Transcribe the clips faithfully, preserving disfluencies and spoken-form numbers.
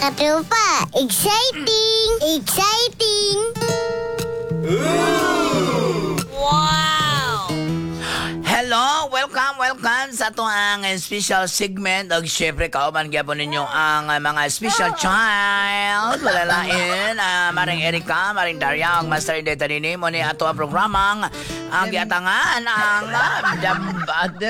katropa, exciting! Exciting! Wow! Hello! Welcome, welcome sa ito ang special segment. Og syempre, kauban gyapon ninyo ang uh, mga special child. Walalain, uh, Maring Erika, Maring Daria, ang Master Data nini mo ni ato ang programang ang giatangan ang uh, the,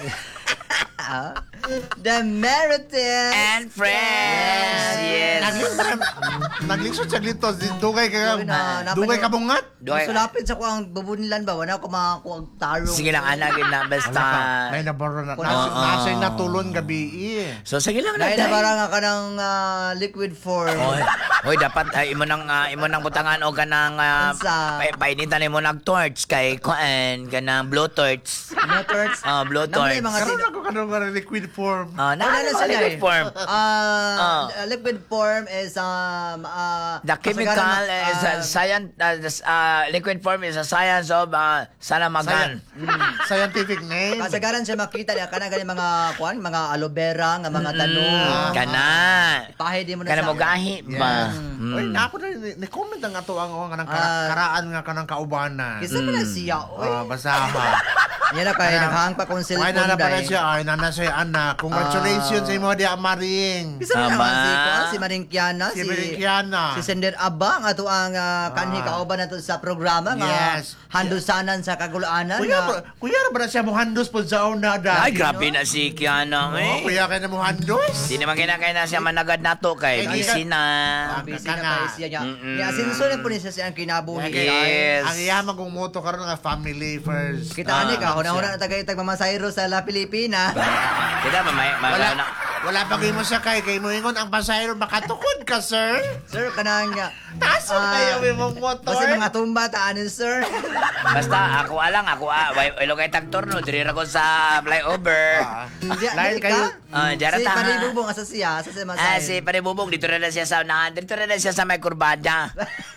The Merited and Friends. Yes. Naglingsod siya glito. Dugay ka Dugay na, Dugay napanood. ka bungat. Dugay- Sulapit sa ko ang babunilan ba? Wala ko makakuha ang tarong. Sige lang, anak, na basta. May nabaro na. Oo. Nasa'y natulon gabi eh. So, sige lang na. Dahil na parang ka ng ah, liquid form. Oy, oy dapat ay imo nang uh, imo nang butangan o kanang uh, Unsa? pa, painitan mo nag torch kay kuan kanang blow torch. Networks. Ah, blow torch. Naman yung mga Karoon tin- ako kanong nga liquid form. Ah, na Wala na sila liquid eh. form. Ah, Ah. liquid form is um uh, The chemical is a science uh, the, uh, liquid form is a science of uh, salamagan. Scientific name. kasagaran siya makita niya kana gani mga kuan, mga aloe vera nga mga tanong. Kana. Pahe di mo na Kana sa- mo gahi ba? Mm. Oy, nako na ni-comment ang ato ang nga nang Ah. karaan nga kanang kaubanan. Kisa man na siya, oy. Ah, basaha. Yan na kay naghang pa kung Ay, cellphone nana pala dai. siya. Ay, nana siya, anak. Congratulations sa imo di amaring. Bisa man Aba. naman si kuan, si Maringkiana, Si si Maringkiana. Si Sender Abang ato ang ah, kanhi Ah. kauban nato sa programa nga Yes. handusanan sa kagulaanan Kuya, nga ba- kuya ra ba na siya muhandos po sa una da? Ay, grabe na si Kiana, Oh, eh. kuya kay na muhandos? Di naman kinakaya na siya managad na to kay Eh, di ka- busy na. Ah, busy na Kana. pa siya niya. Mm-mm. Ya sinso na po niya siya ang kinabuhi. Kaya, Yes. Ang yaman kong moto karon nga family first. Kita ani ka, Ah, huna-huna na tagaytag mamasayro sa La Pilipina. Kita ba may may Wala, na. wala pa kayo mo sakay. Kay mo ingon ang pasahero makatukod ka, sir. Sir, kanang Taso Ah, kayo mo motor. basta mga tumba taanin, sir. Basta ako alang ako ah, way ilo kay tagturno diri ra ko sa flyover. Di, Lain di kayo. ka? Ah, diyara Si ta. Panibubong asa siya, asa siya Ah, masayro. si Panibubong dito na, na siya sa na, dito na, na siya sa may kurbada.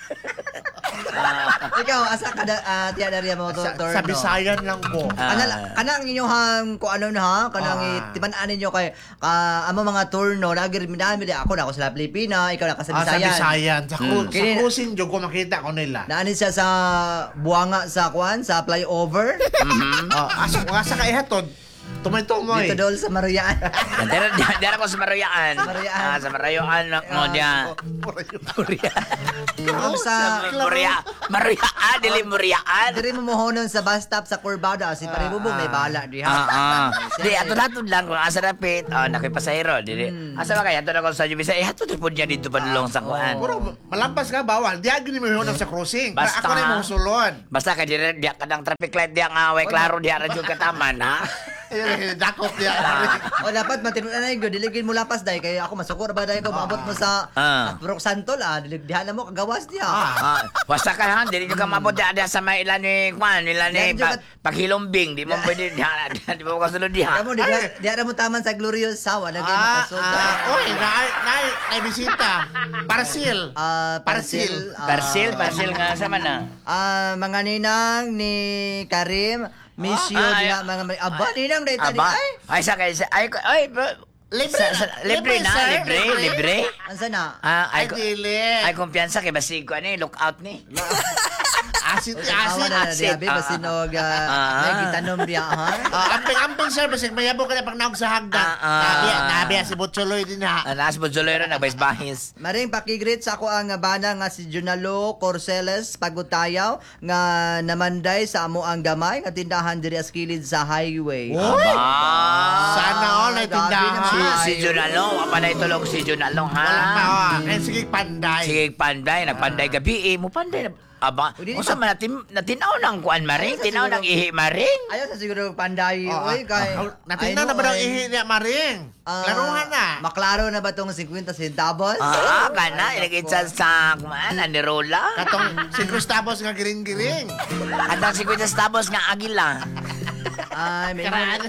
Ikaw, asa ka da, uh, tiya dariya mo to, Sa, turno. sa Bisayan lang ko. Ah. Kanang kanang inyong ko ano na ha, kanang Ah. itiman-an ninyo kay ka amo mga turno nagir minami di ako na ako sa Pilipina, ikaw na ka sa Ah, sa Bisayan. Bisayan. Sa, cru- Mm. sa Kini- cruising jog ko makita ko nila. Naanin siya sa buwanga sa kwan, sa flyover. Ah, asa ko asa ka ihatod. Tumay-tumoy. Dito dol sa Marian. Dira dira ko sa Maruyaan. Sa Maruyaan. Ah, sa Maruyaan mo dia. Ang sa Maruya, Maruyaan, dili Maruyaan. diri mo mohonon sa bus stop sa Corbada si Panibubong may bala diha. Ah, ah. Di ato nato lang kung asa rapit. Ah, nakay pasahero dili. Asa ba kaya ato na ko sa Jubisa? Eh ato pud niya dito padulong sa kuan. Puro malampas ka bawal. Di agni mo yun sa cruising. Para Basta. ako na yung sulod. Basta ka diri dia kadang traffic light dia nga way klaro dia ra jud kataman ha. Ayun, dakop niya. O dapat matinunan na yung diligin mo lapas dai kay ako masukor ba dai ko maabot mo sa Ah. Purok Santol ah dilig diha na mo kagawas diha. Ah, basta ka ha, dili ka mabot dia dia sa may ilan ni kuan, ilan ni Yan, pa, Jud. paghilombing, di mo pwede dia di mo kasunod dia. Kamo di diha na mo taman sa Glorious Sawa lagi Ah, makasud. ah, oy, na na na bisita. Parsil. Ah, Parsil. parcel. ah, Persil, persil nga sa mana. Ah, mga ninang ni Karim, Misyo Ah, ay, diha mga may aba ninang dai tani Aba, ay. ay sa kay ay ay ba- Libre sa- na. sa- libre Libre, na, sir. libre, Libre. libre. Ansa na? Ah, ay Ay, dili. ay kumpiyansa kay basig ko ani, look out ni. Asit, Awa asit. na na asit. diha ba sinog Ah. ah, may gitanom diha ha. Ah, amping amping sir, basig mayabo ka na pag naog sa hagdan. Ah, ah. Nabi, nabi si Butcholoy din ha. Anas mo zulero na bahis. Maring pakigreet sa ako ang bana nga si Junalo Corceles Pagutayaw nga namanday sa amo ang gamay nga tindahan diri sa kilid sa highway. Uy! Aba. Sana all ay Grabe tindahan. naman. Si Ay, si Junalong, apa na itulog si Junalong ha? Walang tawa. Kaya sige panday. Sige panday, nagpanday gabi eh, mo panday na. Aba, Udi, unsa man natin natinaw ng kuan maring, Ay, sa tinaw ng siguro- ihi maring. Ayaw sa siguro panday Oh, oy kay. Natingnan na ba ng ihi niya, Maring? Ah, Laruhan na. Maklaro na ba tong fifty centavos? Ah, kana ilagay sa sa kuan ni Rola. Katong si Cristobos nga giring-giring. At ang sikuitas tapos nga agila. Ay, may Karaan.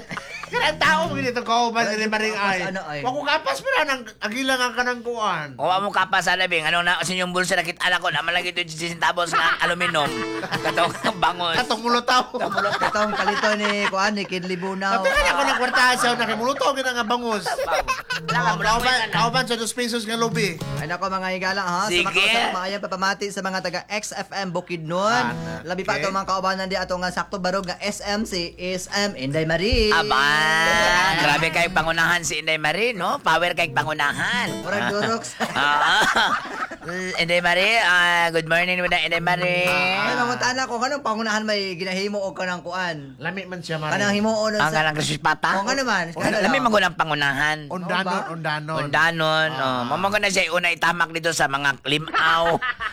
Kaya tao mo ganito kauban Wala, ni di ko Maring kapas, ay. ano, ay. Wako kapas pa na ng agilang ang kanang kuan. Kuha mo ka pa sa labing. Ano na kasi yung bulsa nakita anak ko. Naman lagi ito sisintabos nga aluminum. Katong bangos. Katong mulutaw. Itong kalito ni Kuan ni Kid Libunaw. Tapi kanya ko ng kwartahan siya nakimuluto gina nga bangus. Wala ka, wala Kauban, ka na. kauban sa dos pesos nga lubi. Ay nako mga higala ha. Sige. Sa mga kausap, mga yan papamati sa mga taga X F M Bukidnon. Ah, Labi pa okay. ito mga kaubanan di ato nga sakto barog nga S M si S M Inday Marie. Aba, grabe kay pangunahan si Inday Marie, no? Power kay pangunahan. Murag duroks. Ah, Inday Marie, ah, good morning with Inday Marie. Ay mangutan ako kanang pangunahan may ginahimo og kanang kuan. Lami man siya Kanang Maring. himuon Ang sa kanang krispata. O nga naman. O, Lami magunang pangunahan. Ondanon, Ano ondanon. Undanon, oh. Mamago na siya una itamak dito sa mga limaw.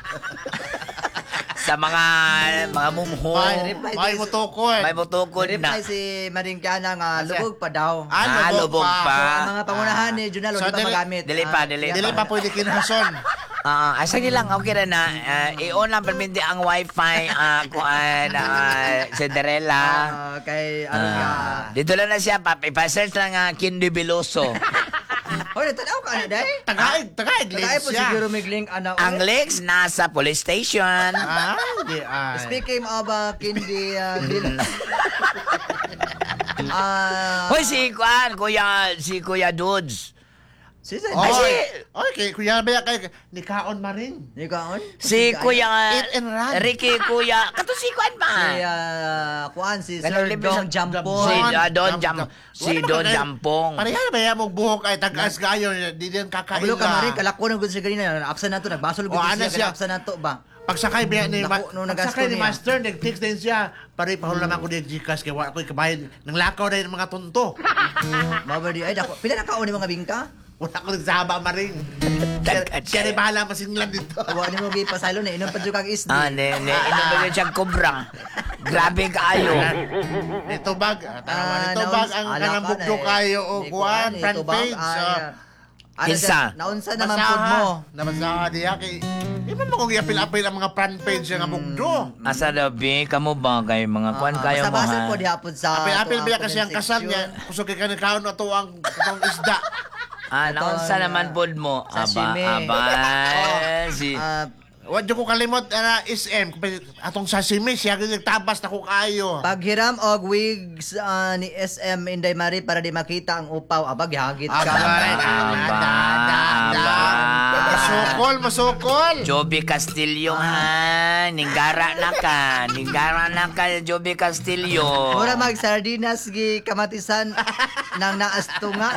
sa mga mga mumho. May, may mutukod. May butukod Reply na. si Maringkana nga lubog pa daw. Ah, lubog pa. Ang mga pangunahan ni Junalo So, di pa dili- magamit. dili pa, Ah, dili Dili pa pwede kinhason. Ah, uh, sige lang, okay na na. Uh, i-on lang permindi ang wifi uh, kuan uh, Cinderella. Ah, kay ano nga. Ah, dito lang na siya, pap. Ipa-search lang nga Kindi Biloso. Hoy, natanaw ka na dai? Tagaig, tagaig, Tagay po link siya. siguro may link ana. Ang links nasa police station. Ah, di ay. Speaking of uh, Kindi uh, Bil- Ah, Hoy, si Kuan, Kuya, si Kuya Dudes. si Zay. Oy, si- oy, kay Kuya Baya kay ni Kaon Maring. Ni kaon? Si Kuya Eat and run. Ricky Kuya. Kato si Kuan ba? Si uh, Kuan si Ganun Sir libre Dong sa- Jampon. Si Don uh, Don Jam- Jam, Jam- si Wala Don ba kayo- Jampong. Pareha na ba yan mong buhok ay tagas gayo di din kakaila. Kabalo ka mari kalako na gud siya ganina. Absa na to nagbasol gud O, siya ano siya? kaya absa na to ba? Pagsakay biya ni Ma- Naku, nung nagasto pagsakay ni niya. Master, nag-text din siya. Pare, pahul naman ako din Gcash kaya wala ko ikabayad. Nang lakaw na yung mga tunto. Mabadi ay dako. Pila na kaon ni mga bingka? Wala ko nagsaba maring. Dagkat Siya siya. rin bahala masinglan dito. Wa ni mo gi pasaylo na inom pa jud kag isdi. Ah, ne, ne, inom ba yun siyang kubra? Grabe kaayo. Ito bag, Ah, tama, ito bag ang ala kanang ka bugdo na eh. kayo o Di ko kuan, ano, front ito bag, page. ay, ah. ah, ano Kinsa? siya, Naunsa naman Basaha. pud mo. Nabasaha diya kay Di ba mo kung i-apil-apil ang mga front page nga bugdo? Asa labi, kamo ba kay mga kuan kayo mo Basa-basa ha? po dihapon sa Apil-apil ato biya ang kasi ang comment kasal section. niya. Kusog kay kanang kaon ato ang atong isda. Ah, naunsa Ito, naman ah, pod mo? Aba, sashimi. aba. Si Ah, Wadyo ko kalimot na is M. Atong sashimi siya nagtabas na ko kayo. paghiram og wigs ah, ni S M Inday Marie para di makita ang upaw. Aba gihagit ka. Aba, Aba, aba. Masukol, masukol. Joby Castillo ha. Ninggara na ka. Ninggara na ka, Joby Castillo. Mura mag sardinas gi kamatisan nang naastunga.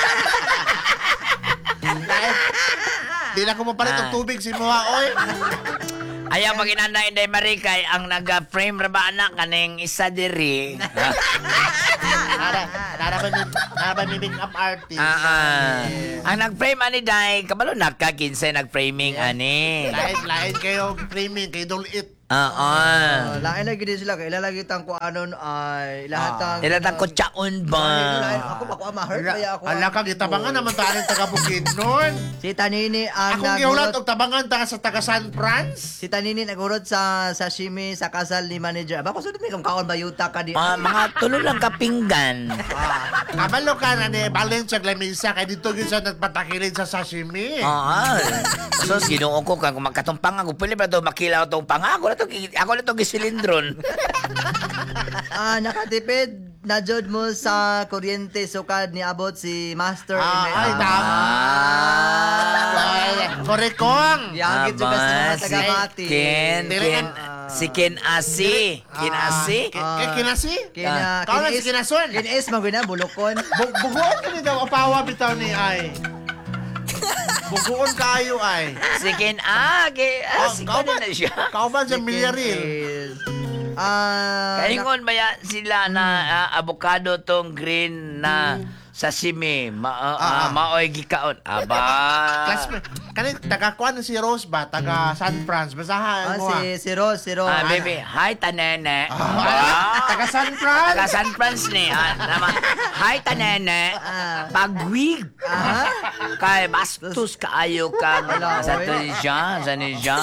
Di na ko mapalit Ah. ang tubig si Moha, oy. Ayaw pag inanda Inday Marie kay ang naga-frame ra ba anak kaning isa diri. Nara, nara ba ni, nara ba ni makeup artist? Ah, ah. Ang nag-frame ani day, kabalo naka kinsa nag-framing ani. Lain, lain kayo framing, kayo dulit. Oo. Uh, lain lagi din sila kay ilalagi tang kuanon ay lahat ang Ila ta ko chaon ba? Lain, ako ba ko ama hurt kaya ako. Ala ka, gitabangan naman tanin taga Bukid nun. Si Tanini ang Akong giulat nagurot. og tabangan taga sa taga San Franz. Si Tanini nagurot sa sashimi sa kasal ni manager. Aba ko sud mi kung kaon ba yuta ka di. Ah, mga tulo lang kapinggan. Kabalo ka na ni baleng sa lamisa kay dito gyud sa nagpatakilid sa sashimi. Oo. So, ginoo ko kung magkatumpang ako, pwede ba ito makilaw itong panga? Ako na ito, ako na ito gisilindron. Ah, nakatipid na jud mo sa kuryente sukad ni abot si Master Ah, Ine- ay, Ah. tama. Ay, Korekong. Yagit jud ka sa mga si taga-mati. Ken, Dili- Ken, si Ken Asi. Ken Asi. Kay kinasi? Kina Kaon na si Kinason. Kinis mo gina bulokon. Bu- Buguon ka ni daw apawa bitaw ni ay. Buguon kaayo ay. Si Ken, ah, Ken, ah, si Kauban- Ken na siya. Kauban sa milyaril. Kinis. Ah, Kaingon ba ya sila na ah, avocado tong green na sashimi, ma, ah, ah, Ah, ah. maoy gikaon. Aba. Classmate. Kani taga kuan si Rose ba? Taga San Franz. Basahan ah, mo. ah. si si Ros, si Ros. Ah, baby, hi tanene. Ah, Aba. taga San Franz. Taga San Franz ni. Ah, naman. Hi tanene. Ah. Pagwig. Ah, Kay bastos kaayo ka Wala, sa oy. Tunisia, sa Tunisia.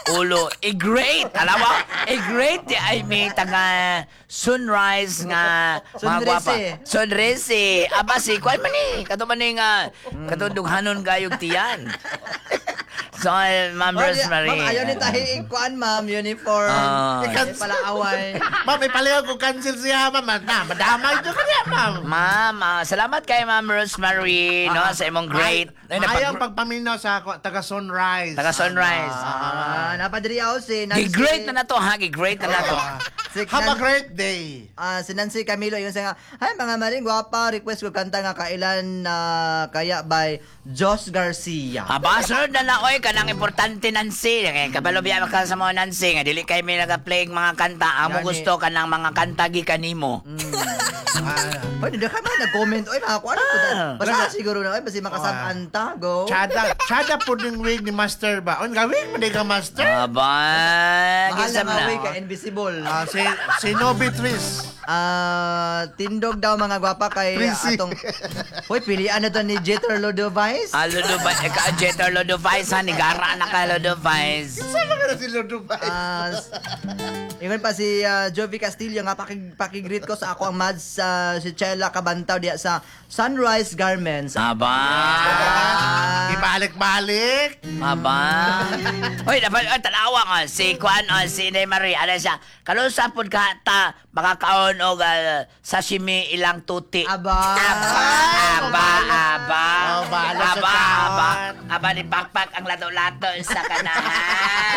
ulo. I-great, alam mo? I-great di ay may taga sunrise nga mga Sunrise gwapa. eh. Sunrise. Aba si Kwan man eh. Kato man eh nga. Katundughanon gayog tiyan. So, Ma'am Oh, yeah. Rosemary. Ma'am, ayaw ni tahi ikuan, ma'am. Uniform. Ah. Hindi pala away. Ma'am, ipaliw ko cancel siya, ma'am. Na, madamay ito kanya, ma'am. Ma'am, ah, salamat kay Ma'am Rosemary no, sa imong great. Ay, Ayaw napag- pagpaminaw sa ako, taga Sunrise. taga Sunrise. Ah, napadiri ako si Nancy. Gi-great na na to, ha? Gi-great na na to. Si Have a Nan- great day. Ah, si Nancy Camilo, yun siya nga, "Hi mga maring gwapa, request ko kanta nga kailan na kaya by Jos Garcia." Aba, sunod na na, oy, kanang importante Nancy. Eh, kabalo biya ka sa mga Nancy, nga dili kay may nag-play mga kanta. Amo Yani. gusto ka ng mga kanta gikanimo. Ah, Pwede na kami nag-comment. Oy, mga kuan ko. Ah. Basta siguro na, oy, basi makasabanta. Go. Chada, chada po ng wig ni Master ba? On ga wig, hindi ka Master? Aba, Mahal gisam na na. away ka, invisible. Ah, si, si Nobi Tris. Ah, tindog daw mga gwapa kay Princy. atong... Hoy, pilian na to ni Jeter Lodovice. Ah, Lodo ba, eh, ka, Jeter Lodo Vice, ha? Nigara na ka, Lodo Vice. Sama ka na si Lodo ba? Ah, s- ingon pa si ah, Jovi Castillo nga pakig pakigreet ko sa ako ang mads sa si Chela Kabantaw diya sa Sunrise Garments. Aba. Ah. Ibalik-balik. Aba. Uy, dapat oh, tanawa nga si Kwan o si Inay Marie. Ano siya? Kalusa pud ka ta makakaon og uh, sashimi ilang tuti. Aba. Aba, aba, aba. Oh, bahala sa aba, kaon. aba. Aba ni pakpak ang lato-lato sa kanahan.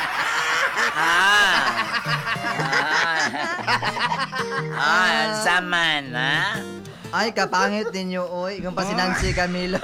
ah. Ah, ah saman, ha? Ay, kapangit ninyo, oy. Ingon pa si Nancy Camilo.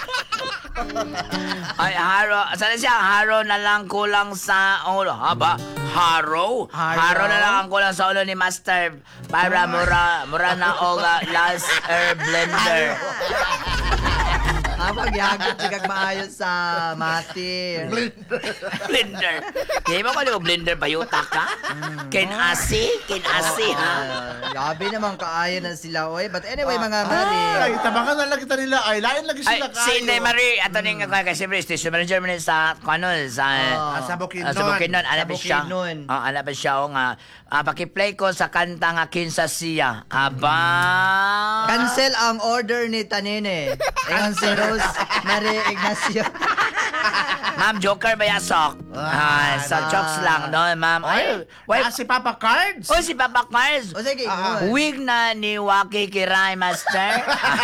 Ay, haro. Sana siya? Haro na lang kulang sa ulo. Haba? Haro? Haro? Haro na lang ang kulang sa ulo ni Master para mura, mura na o uh, last air blender. Habang yagot di kag maayo sa mati. Blender. Kaya mo ko yung blender bayuta ka? Kinasi? Kinasi, ha? Ah, Grabe naman kaayo na sila, oy. But anyway, mga Ay, mari. tabangan na lang kita nila. Ay, lain lagi Ay, sila kayo. si Inday Marie, ato ning mm. kasi siyempre, station manager mo sa, ano, sa, Ah, sa Bukidnon. Ah, sa Bukidnon, ano Sa ba siya? Bukidnon. Ah, ano ba siya? O nga, ah, pakiplay ko sa kanta nga Kinsa Siya. Aba! Cancel ang order ni Tanine. Ingon si Rose Marie Ignacio. Ma'am, joker ba yasok? Ah, sa ah. jokes lang, no, ma'am. Ay, wait. Ah, si Papa Cards. Oh, si Papa Mars. O sige, Ah, ingon. Wig na ni Waki Kiray, Master.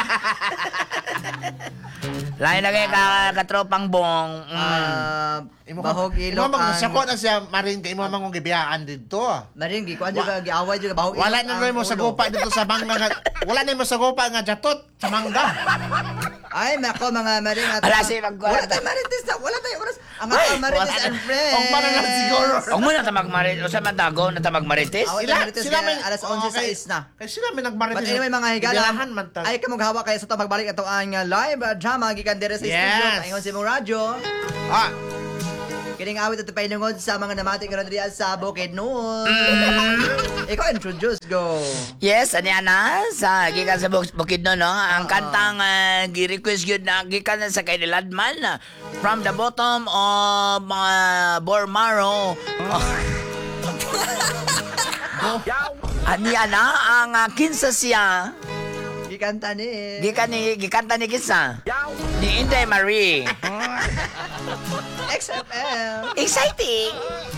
Lain na kayo ka, katropang bong. Mm. Ah, bahog Imo ilok mang ang... sako na siya maring kay imo mang gibiyaan dito. Maring, gikuan juga, giaway juga, bahog ilok Wala na ang mo sa ulo. gupa dito sa mangga nga. Wala na mo sa gupa nga jatot sa mangga. Ay, mako mga maring at... Ala, si mag- Wala tayo marites na, wala tayo oras. Ang mga marites and friends. Ang para lang siguro. Huwag mo na ta magmarites. O sa madago na ta magmarites. Away tayo marites kaya alas onse sa is na. Kay sila may nagmarites. But anyway, mga Ibiyahan higalan, man ta. ay kamong hawa kayo sa ito magbalik ito ang uh, live uh, drama gikan dire sa Yes. studio. Paingon si mong radyo. Ah, Kining awit at painungod sa mga namati karon diya sa Bukidnon. Ikaw introduce, go. Yes, ani ana sa gikan sa Buk- Bukidnon no. Ang kantang uh, gi-request gyud na gikan na sa kay Ladman uh, from the bottom of uh, Bormaro. Ani ana ang uh, Kinsa Siya. Gikanta ni. Gikan ni gikanta ni Kinsa. Ni Inday Marie. X F L. Exciting.